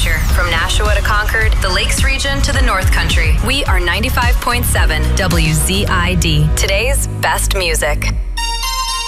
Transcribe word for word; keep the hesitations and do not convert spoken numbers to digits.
Hampshire. From Nashua to Concord, the Lakes region to the North Country. We are ninety-five point seven W Z I D. Today's best music.